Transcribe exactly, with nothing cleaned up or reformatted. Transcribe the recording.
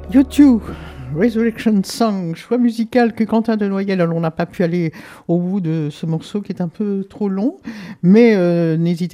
U deux, Resurrection Song, choix musical que Quentin de Noyel. Alors on n'a pas pu aller au bout de ce morceau qui est un peu trop long, mais euh, n'hésitez